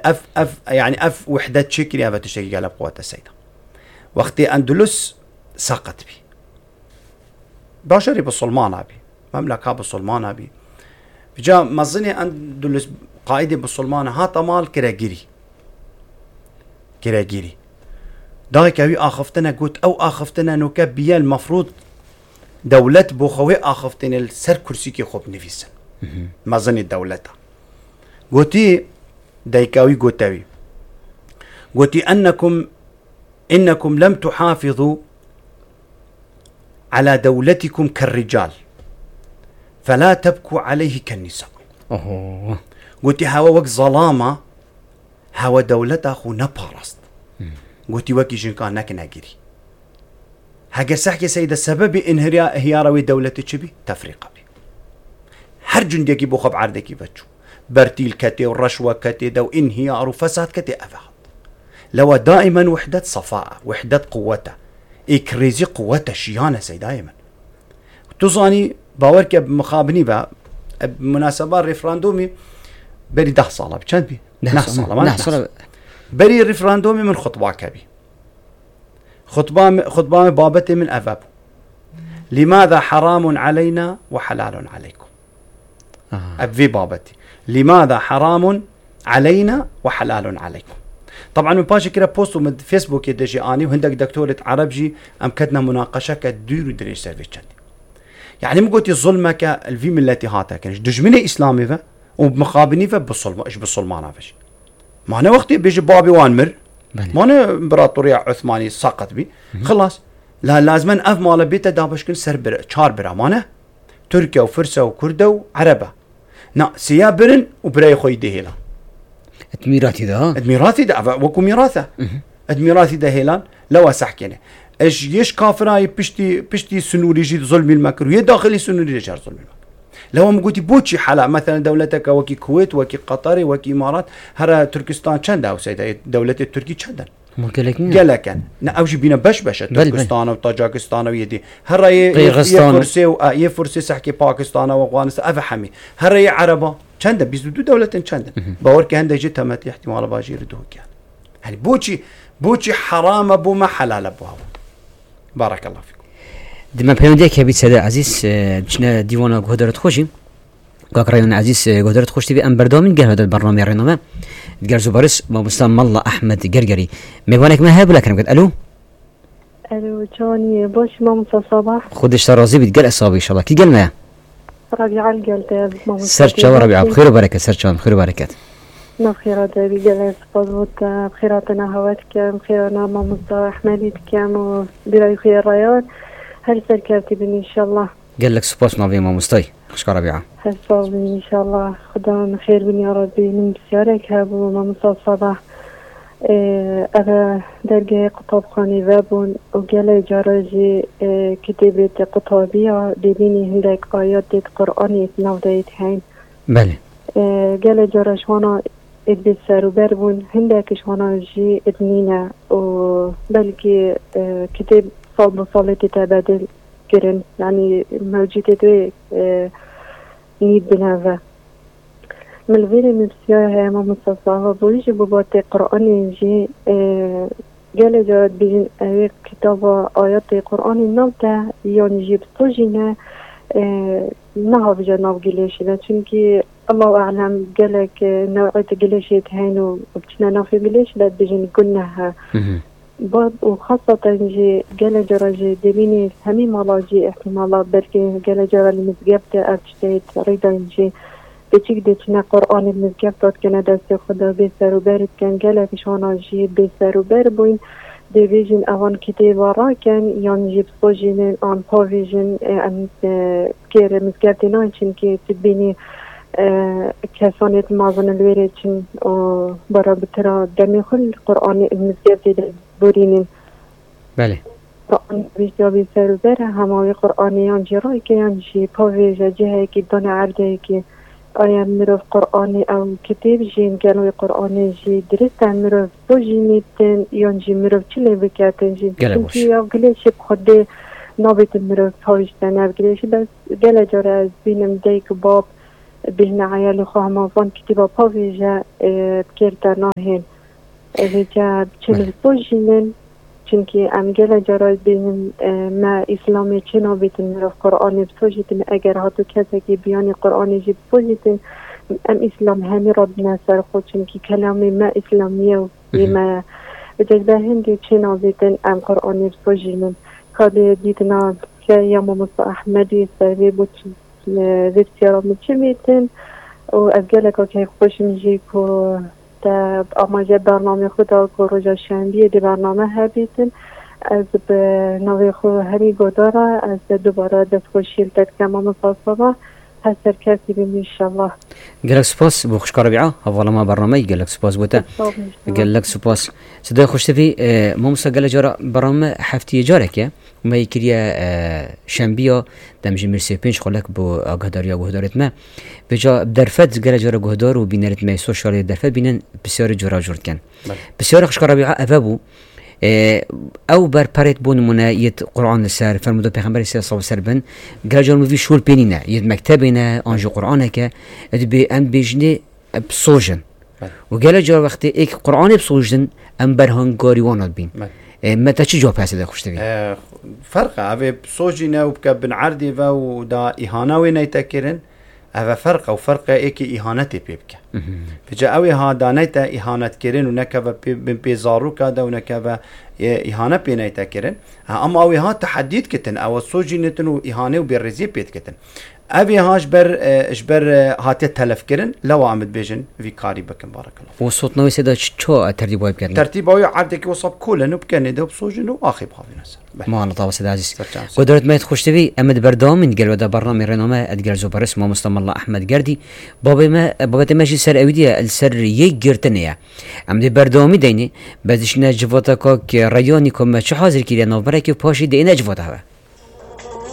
اف يعني اف وحدة شكل هذا تشتكي على قوة السيدة وقت أندلس سقط بي باشري بالسلمان أبي مملكة بالسلمان أبي جاء مظني أندلس قائد بالسلمان هات مال كراجيري دايك أبي آخفتنا قلت أو آخفتنا نكبيا المفروض دولة بوخوي آخفتنا السر كرسي كي خوب نفيسا مظني دولتها قلتي دايكاوي قلتي إنكم لم تحافظوا على دولتكم كالرجال فلا تبكوا عليه كالنساء. قلتي هوا وقت ظلامة هوا دولتها خو نبارست قلتي وكي جنكان ناكن أجري هاجر سحكي سيدة سبب انهياروي دولتي تشبي تفريقة بي هر جندي بوخب عردكي بتشو برتيل كتي والرشوة كتي دو انهيار وفساد كتي أفعاد لو دائما وحدة صفاء وحدة قوته إكريزي قوته شيانة سي دائما تظاني باورك بمخابني با بمناسبة ريفراندومي بري 10 صالة بچند بي 9 صالة بري ريفراندومي من خطبة كبي خطبة بابتي من أفاب لماذا حرام علينا وحلال عليكم أبي بابتي لماذا حرام علينا وحلال عليكم. طبعا من باشي كده بوستو من فيسبوك يدشي آني وهندك دكتورة عربجي أمكدنا مناقشة كدير ودريش سيرفيس جدي يعني مقولتي الظلمة الفي ملتي هاتا كنش دجمني إسلامي فا وبمخابني فا بالظلمة إيش بالظلمانة فاش ما أنا وقتي بيجي بابي وانمر ما أنا إمبراطورية عثماني سقط بي خلاص لا لازم أف مال بيته دابش كل سر شار برا مانه تركيا وفرسة وكردة وعربة نا سيابرن وبراي خوي دهيلا ادميراثي ده وكو ميراثه ادميراثي ده هيلان لو سحكينه ايش يش كافراي بشتي سنوري جي ظلم المكر ويا داخلي سنوري جار ظلم المكر لو مقولتي بوتشي حلا مثلا دولتك وكي كويت وكي قطر وكي امارات هرا تركستان چند او سيده دولة التركي چندن قالكن ناوجي بينا بش تركستان وطاجكستان ويدي هرا يفرسي سحكي باكستان وافغانستان افحمي هرا عربه چند 22 دولة چند باورك هنده جي تمت احتمال باجي ردوك يعني بوچي حرام ابو ما حلال ابو بارك الله فيكم دما بيونديك يا بيت ساده عزيز بشنا ديوانا غدرت خوشي كاكرايون عزيز غدرت خوش تبي ام بردامين قال هذا البرنامج رينما قال زبارس ما مستم الله احمد قرقري ميوانك ما هاب ولا كلام قلت الو جاني باش مام صباح خدش رازي بتقال اصابي ان شاء الله كي قال ما ربيع قال مام سرت ربيع بخير وبركه سرت بخير وبركه بخير دابي قال صبوت بخيراتنا هواتك بخيرنا مام احمديك كام براي خير رياض هل سركرتي بني ان شاء الله قال لك سباس ما ما مستوي اشكر ربيعه هل ان شاء الله خدام خير بني يا ربي من بسيارك هابو مام صباح أنا درجة قطب خاني بابون وقال جراجي كتابة قطابية ببيني هندك آيات قرآنية نوديت هين بله قال جراج وانا ادبسر وبربون هندك شوانا جي ادنينا وبلكي كتاب صلب صلتي تبادل كرن يعني موجودة دوي نيد بنافا من الفيلم من بسياها ماما صاصاها بويجي بباتي قرآني جي قال جاد بيجن اوي كتابة آيات قرآني نوتا يعني جيب صجينا نهاب جناب قليشنا چونكي الله أعلم قالك نوعية قليشة هينو وبتنا نافي قليش لا بيجن قلناها بعد وخاصة جي قال جراجي دبيني همي مالاجي احتمالات بركي قال جرا المزقبت أبتشتيت ريدا جي بتشكدي تنا قرآن المزقبت كنا دست خدا بيسر وبارد كان قالك شوانا جي بيسر وباربوين ديفيجن اوان كتابة راكن يعني جيب صوجين ان بوفيجن ان كير مزقبتي نانشن كي تبيني كسانيت مازن الويريتشن برا بترا دمي خل قرآن المزقبتي بورينين بله قرآن بيجا بيسر وبارا هماوي قرآني يانجي رايكي يانجي بوفيجا جهة كي دانا عرده كي آیا مروف قرآنی او کتاب جین گلوی قرآنی جی درست مروف دو جینیتن یانجی مروف چلی بکاتن جین چونکی یا گلیشی بخوده نابیت مروف هاوشتن او گلیشی بس گله جاره از بینم دیک باب بين عيال خواه فان كتبا باویجا بکرتا ناهین رجا چن بوجینن چونکی امگل جرای بین ما اسلامی چنا بیتن مرف قرآن بسوجیتن اگر هاتو کسی بیانی قرآن جی بسوجیتن ام اسلام همی ربنا سر خود چونکی کلامی ما اسلامیه و ما بجزبه هندی چنا بیتن ام قرآن بسوجینن کاده دیتنا که یا مصطفى احمدی سروی بود بسیار مچه بیتن و از گلکا که خوش میجی که تا آماجه برنامه خدا که رجا شنبیه دی برنامه ها بیتن از به نوی خو هری گداره از دوباره دست خوشیل تکمه مصاصبه هستر کسی بیم انشالله گلک سپاس بو خوشکار بیعا حوالا ما برنامه گلک سپاس بوده گلک سپاس صدای خوشتفی ما مسا گلک جارا برنامه هفتی جاره که ما یکریه شنبیا دمجی مرسی پنج خلق بو آگهداری یا گهدارت ما بجا درفت گلک جارا گهدار و بینرت ما سوشالی درفت بینن بسیار جورا جورد کن بسیار خوشکار بیعا افابو او بر پرت بون منا یت قرآن سر فرموده پیغمبر صلی الله علیه و سلم گرجان موی شول پینینه یت مکتبینه آنجا قرآنه که ادبی ام بیجنه بسوجن و گرجان وقتی ایک قرآن بسوجن ام برهنگاری وانات بین متى چی جواب هست خوشت بی فرق اوه بسوجینه و بکه بن عردی و دا ایهانه و نیتکرن اوه فرق و فرق ایکی ایهانتی پی بکه بجا اوه ها دا نیتا ایهانت کرن و نکه بن پیزارو که دا و نکه ایهانه پی نیتا کرن اما اوه ها تحدید کتن اوه سوجینتن و ایهانه و بیرزی پید کتن اوه ها اجبر هاتی تلف کرن لو آمد بیجن وی کاری بکن بارک الله و صوت نوی سیدا چو ترتیب باید کرن؟ ترتیب باید عرده که وصاب کولن و بکنه ده و بسوجن و آخی بخوابی نسر ما الله طابع سيد عزيز قدرت ما يتخش تبي امد بردام من قال ودا برنامج رنامه ادقر زوبر اسمه مستم الله احمد قردي بابا ماشي سر اوديه السر يجرتنيا امد بردامي ديني بعدش نجفوتا كو ريوني كم شو حاضر كي نوبره كي باشي دي نجفوتا